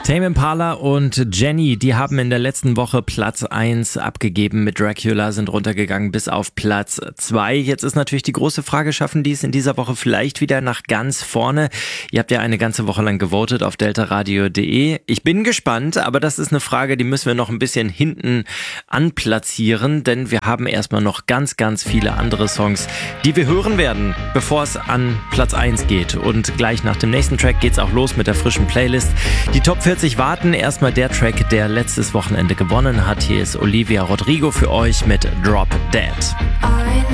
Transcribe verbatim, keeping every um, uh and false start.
Tame Impala und Jenny, die haben in der letzten Woche Platz eins abgegeben mit Dracula, sind runtergegangen bis auf Platz zwei. Jetzt ist natürlich die große Frage, schaffen die es in dieser Woche vielleicht wieder nach ganz vorne? Ihr habt ja eine ganze Woche lang gewotet auf deltaradio punkt de. Ich bin gespannt, aber das ist eine Frage, die müssen wir noch ein bisschen hinten anplatzieren, denn wir haben erstmal noch ganz, ganz viele andere Songs, die wir hören werden, bevor es an Platz eins geht. Und gleich nach dem nächsten Track geht's auch los mit der frischen Playlist. Die Top vierzig warten. Erstmal der Track, der letztes Wochenende gewonnen hat. Hier ist Olivia Rodrigo für euch mit Drop Dead.